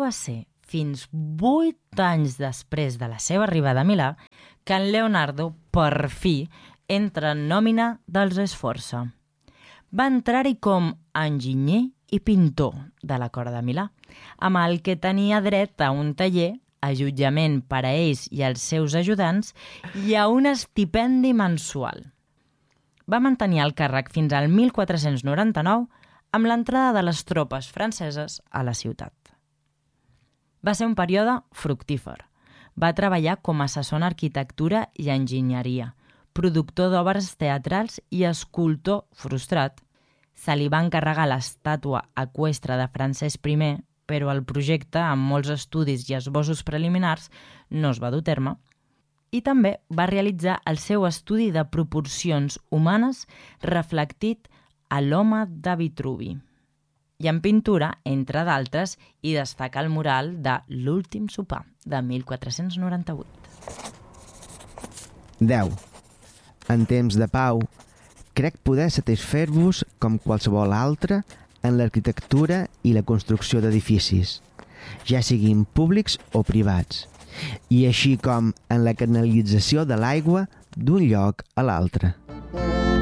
va ser fins 8 anys després de la seva arribada a Milà que en Leonardo, per fi, entra en nòmina dels Sforza. Va entrar-hi com a enginyer i pintor de la cort de Milà, amb el que tenia dret a un taller, allotjament per a ells i els seus ajudants i a un estipendi mensual. Va mantenir el càrrec fins al 1499 amb l'entrada de les tropes franceses a la ciutat. Va ser un període fructífer. Va treballar com a assessor en arquitectura i enginyeria, productor d'obres teatrals i escultor frustrat. Se li va encarregar l'estàtua eqüestre de Francesc I, però el projecte, amb molts estudis i esbossos preliminars, no es va dur a terme. I també va realitzar el seu estudi de proporcions humanes reflectit a l'home de Vitruvi. I en pintura, entre d'altres, hi destaca el mural de L'últim sopar, de 1498. 10. En temps de pau, crec poder satisfer-vos com qualsevol altre en l'arquitectura i la construcció d'edificis, ja siguin públics o privats, i així com en la canalització de l'aigua d'un lloc a l'altre.